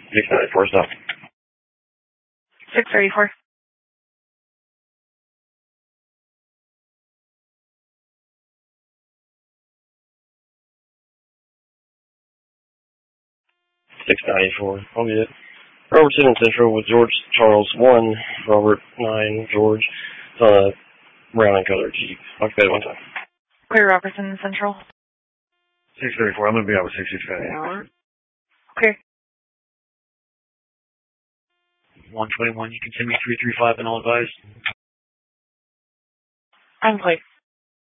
694 stop. 634. I'll get it. Robertson and Central with George Charles 1, Robert 9, George, brown and colored Jeep. Occupied 1 time. Clear Robertson and Central. 634, I'm going to be out with 665. Okay. 121, you can send me 335 and I'll advise. I'm clear.